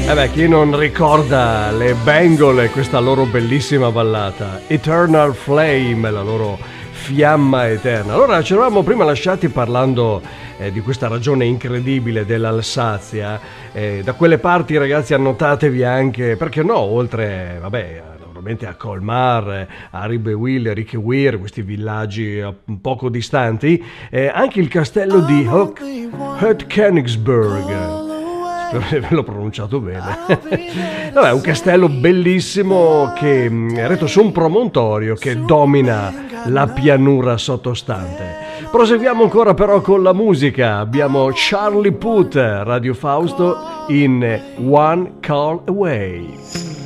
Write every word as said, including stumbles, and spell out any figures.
Eh beh, chi non ricorda le Bengal e questa loro bellissima ballata Eternal Flame, la loro fiamma eterna. Allora, ci eravamo prima lasciati parlando eh, di questa ragione incredibile dell'Alsazia. Eh, da quelle parti, ragazzi, annotatevi anche, perché no, oltre, vabbè, naturalmente a Colmar, a Ribewill, Richeweir, questi villaggi un poco distanti, eh, anche il castello di Hoek-Königsberg. Spero di l'ho pronunciato bene. Vabbè, un castello bellissimo che è retto su un promontorio che domina la pianura sottostante. Proseguiamo ancora però con la musica. Abbiamo Charlie Puth, Radio Fausto in One Call Away.